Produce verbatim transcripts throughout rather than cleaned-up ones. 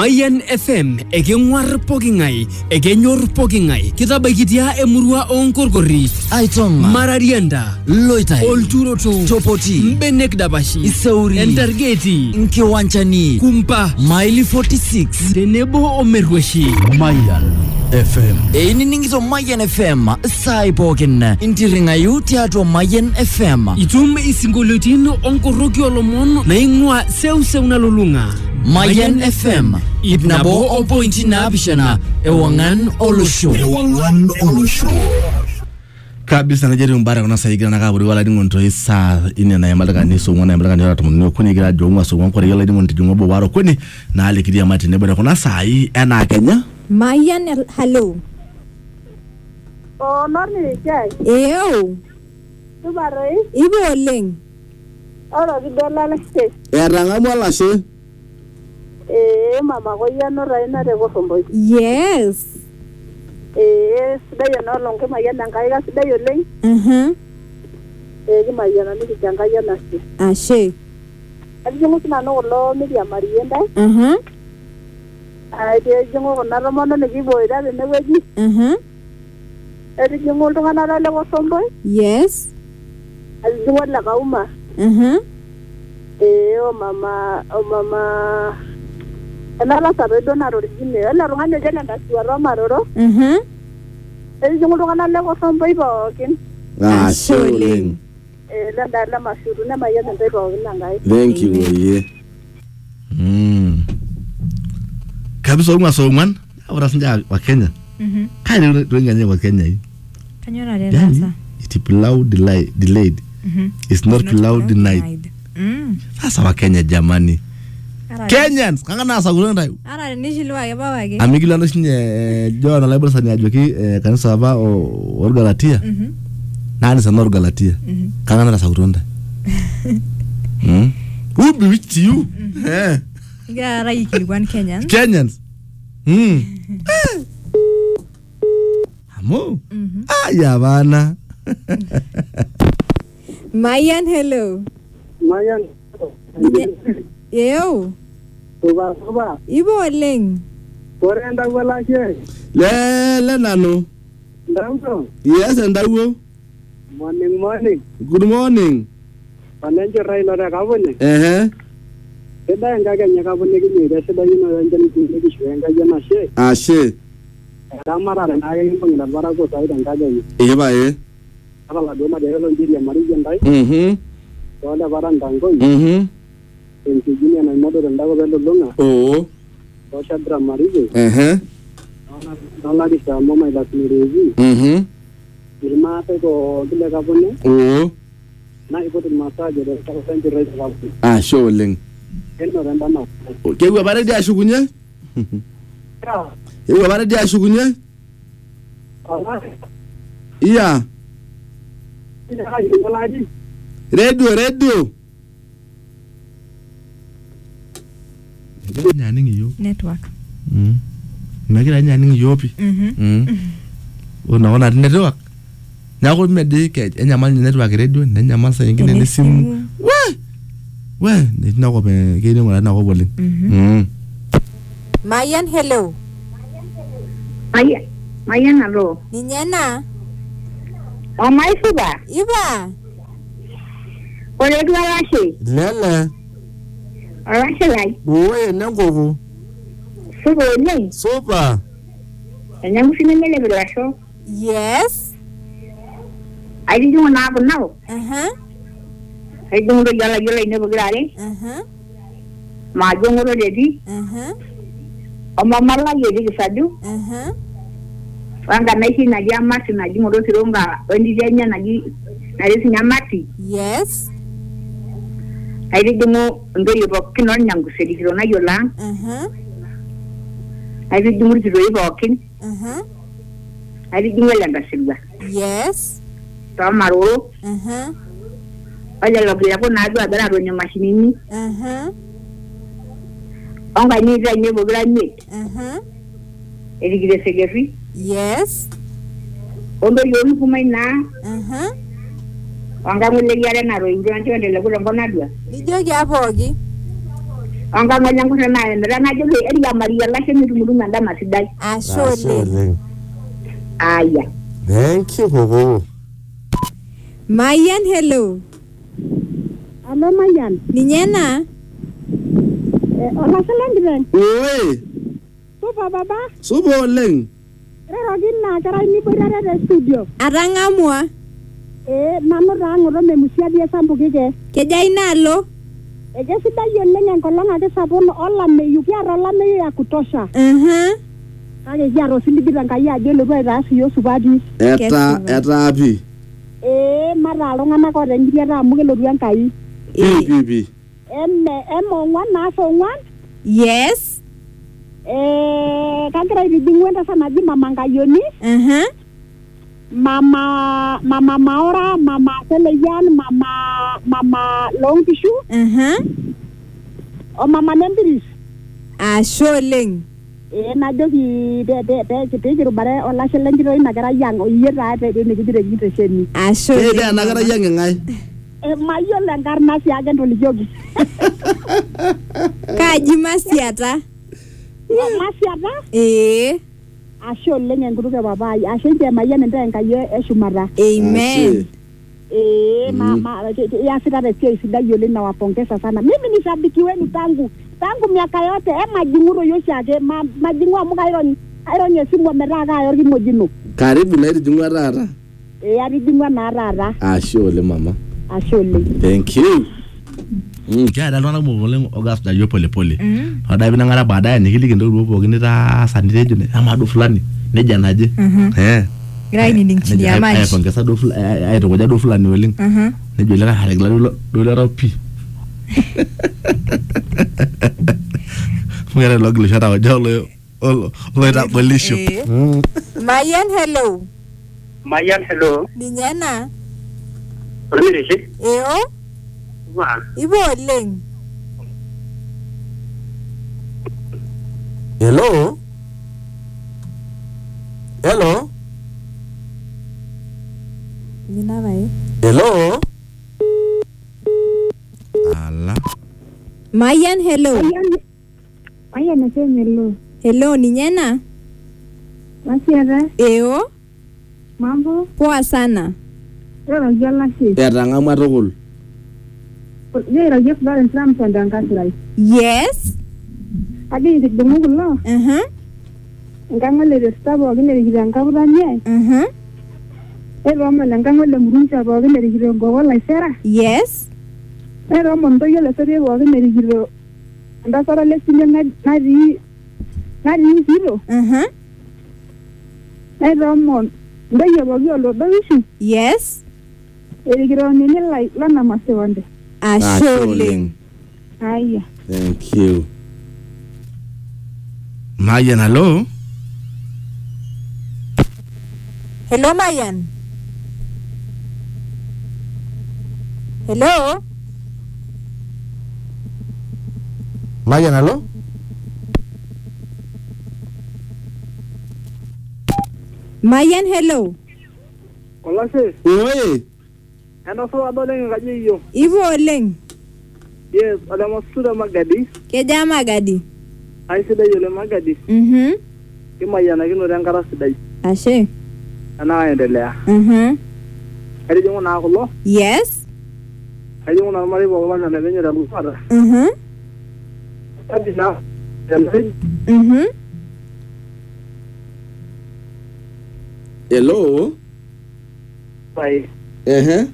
Mayan F M ekengwar pokingai ekenyor pokingai kitabaikitia emurua onkorkori Aitonga Mararienda Loitai Olturoto Chopoti Mbenek Dabashi Isauri Entargeti Nkiwanchani Kumpa Maili forty-six Tenebo Omerweshi Mayan F M Eini ningizo Mayan F M Sai pokin Intiringa yuti ato Mayan F M Itum isingolotin onkoroki olomon naingwa seu seu nalulunga Mayan F M Ibnabo o pointi na bishana Ewangan Olusho Ewangan Olusho kabisa najeri mbara kuna sayigira nakaburi wala dingonto isa ine na yamalaka ni so ngona yamalaka ni wala tumunyo kuni gira jongwa so ngwa yala dingonto jongwa bo waro kuni na ale kidia mati ne bada kuna sai ana Kenya Mayan hello Oh norni chai Eyo Tubarai Ibo leng Ora kidola la se Eranga mwala she Eh mama ko yano raina de go somboy Yes Eh sidai no longe mayana ngai ga sidai oleng Mhm Eh ki mayana ni kijanga yana si Ashe Ati jongo sina no lo mi ya Marienda Mhm Ai de jongo na romono ne giboira ne weji Mhm Ati jongo tongana la le go somboy Yes Ati jongo la kauma Mhm Eh o mama o mama Enala sabe dona origine ala rungane jana ndasiwa roma roro Mhm Ezi jongo tongana le go somboy ba kin ah sholing Eh landa la mashuru na mayana ndai ba ngai thank you ye mm kabisa ngwa so ngwan ora sinja wa Kenya Mhm kai ndo nganye wa Kenya hii Kanyora de sasa it pilau delayed delayed Mhm it's not pilau denied Mm sasa wa Kenya jamani Kenyans kanga nasa kulenda Ara nishilwa ke baba ke amigila ndo shinye John Bible sani ajoki kanisa ba o Galatia Mhm nani sana or Galatia Mhm kanga nasa kulenda Hmm who bewitched you eh Gara yikilwan Kenyans Kenyans Hmm Amo ah ya bana Mayan hello Mayan Eyo Tuba tuba Ibo leng Korenda wala ke le le nano Ndamso yes ndawo Morning morning good morning Panenjo railo ra kabone eh Eda ngaga nyaka bone ki ni rese da yino yanjani ki ni shwenga jana she ashe Ramara na ga yin pangina bara ko sai dan ngaga yi eh ba eh Ala doma de lo ndiri mari jendai mhm Wala bara ndango yi mhm Enti jini na modo ndago belo longa oh Ko shadra mari je eh Nala di sa mama ila tinirezi mhm Ilma te ko kile ka bone oh Na ipote massage de ka senji rai ka ah sholing Eno randa na ke gwa bare dia shukunye Ya Ewa bare dia shukunye Ala iya ina ha yi wala di radio radio nyani ngiyo network mm magira nyani ngiyo pi Mhm mm unaona network nyako mede ke enyamal network radio nenyamal sa ingine ne simu we we ni nako be ke ni ngora nako boling mm Mayan hello Maya Maya na ro Ninyana O mai suba Iba Ole dua rashi lele Rashi lai we nangogo Suba ne sopa Enya musine mele bila sho Yes Ai di jona na nao Uh-huh Ai jona jala jala ne bagare Uh-huh Ma jona ro dedi Uh-huh O mama la yedi sadu Uh-huh Wanga naishi na jamati na jimo do tironga wendi jenya na ji na resi nyamati Yes Ai di jmo ndo yobo kinon nyangu sedi kirona yola Uh-huh Ai di jmo ro yobo kin Uh-huh Ai di jmo langa silba Yes To maro Uh-huh Oja lo kila ko na do adara ro nyama shinini Uh-huh Onga ni za nyebo granye Uh-huh Edi gide segefi Yes Ondo yonu kumaina Uh-huh Wanga ngule yale na ro injo anjo ndele kula ngona dua Nijoki hapoki Anga nganya ngure nae ndra ngaje ke eria Maria la shemi tumudunga ndama sidai. Ashe oleng. Aya. Thank you, Gogo. Mayan, hello. Alo Mayan. Ninyena? Eh ola selengren. Oi, Supa baba. subo oleng. Rero ginna kara ni boirare de studio. Atangamwa. Eh nanu rangoro memusia die sambu kike. Keja inalo? Ege sidai oleng enkolong ake sapon olameyu kiata olameyu ya kutosha. Mhm. Kake kiata osiligi Enkai ajo elotu aitaas iyiok supati. Eta eta api. Eh mata iltung'anak oota enkiriata amu kelotu Enkai. Pi pi pi. Eme eme ong'uan naasa ong'uan. Yes. Eh kagira aitijing'u entasat naji Mama Nkayoni. Mhm. Mama Mama Maora, Mama Seleyan, Mama Mama Longishu, Mhm. o Mama Nembiris. Ashe oleng. Eh najoki de de de pikirubare olashe lenkito ina kerai yang oyie taa te nikijito kitesheni. Ashe Eh, oleng. dea nakara yang ngai. Eh mayiolo enkarna sii ake ntolijoki. Kaji masiata? Masiata? Eh. Ashe oleng enkutuk e papai. Ashe nche mayian ente Enkai eshumata. Amen. Eh mama yasita esiai sidai oleng na wapongeza sana. Mimi ni shabiki wenu tangu tangu miaka yote eh majinguro yoshi ake ma, majingua amu kairony kairony esimu ometaa kaaya orkimojino. Karibu na itijing'ua taata. Eh atijingua naa taata. Ashe oleng mama. Ashe oleng. Thank you. Mm, kiada iltung'anak kumok oleng ogira ajo pole pole. Ore ake nang'ara baadaye nikiliki ntokitin pookin nitaasa nitejo ama duo fulani neja naje. Eh. Gira inining chini ya maji. Aipongeza duo fulani aitukuja duo fulani oleng. Mhm. Nejo leka haregla duo lera pi. Mungkin lo gelo shata wajo lo lo lo ita bolisho. Mayan, hello. Mayan, hello. Ninyena? Olmirishi? Eo? Wa. Ibo oleng. Hello? Hello? Nina bai. Hello? Ala. Mayan, hello. Mayan nasemelo. Hello, ninyena? Masiata. Eo? Mambo. Poa sana. Rero yalashi. Etang'amua tukul. Rero yef baren tram senda nkasirai. Yes. Adi itijing'u kulo. Mhm. Enkang'ole testa pookin erikito enkaputanye. Mhm. Eromon enkang'ole muruncha pookin erikito enkoko laisera. Yes. Eromon ntoyie lesorie pookin erikito entasata lesile natii natii Silo. Mhm. Eromon ntoyie pookin olodoishu Yes. erikito nini lai lana masewande. Ashe oleng. Aya. Thank you. Mayan, hello. Hello, Mayan. Hello. Mayan, hello? Mayan, hello. Olashe, Oi. enoso adoleng enkaji iyo. Ibo oleng. Yes, olemosuda Magadi. Keja Magadi. Aisidai ole Magadi. Mhm. Kimayianakinote enkata sidai. Ashe. Enaa aendelea. Mhm. Aitijing'u naa kulo. Yes. Aitijing'u naa ormarei pookin lana penyo telusata. Mhm. Kaji naa. Tenai. Mhm. Hello. Bai. Eh.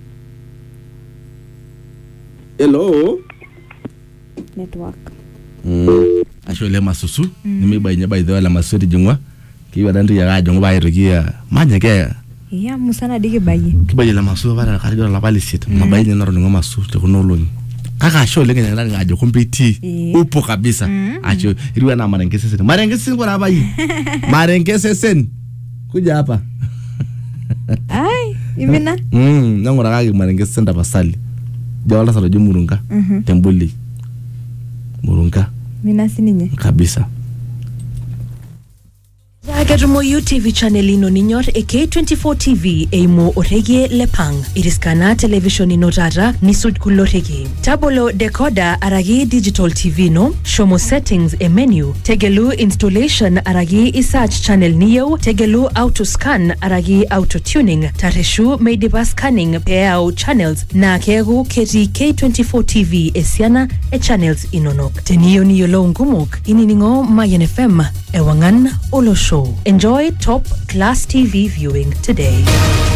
Hello. Network. Mm. Ashe ole masusu. Nimibainye by the way la masuri jingwa. Kiwa dantu ya gajo ngoba irokia. Manya ke. Ya musana digi bayi. Kibaye la masu bara karijo la palisit. Mabainye naro ngo masu te kuno loni. Kaka ashe ole ngene ngani gajo complete. Upo kabisa. Ashe iriwa na marengese sen. Marengese sen kwa bayi. Marengese sen. Kuja hapa. Ai, imena. Mm, nangora kaki marengese sen tapasali. Jawala saro jo murunga. Tembuli. Murunga. Mina sininye. Kabisa. Agetumoyu T V channel ino ninyor e K twenty-four T V eimu orege lepang. Iriskana television ino tata nisuj kulorege. Tabolo decoder aragi digital T V no. Shomo settings e menu. Tegelu installation aragi isearch channel niyo. Tegelu auto scan aragi auto tuning. Tareshu meidipa scanning peao channels na kegu keti K twenty-four T V esiana e channels inonok. Teniyo niyo lo ngumuk ininingo Mayan F M ewangan olo show. Enjoy top class T V viewing today.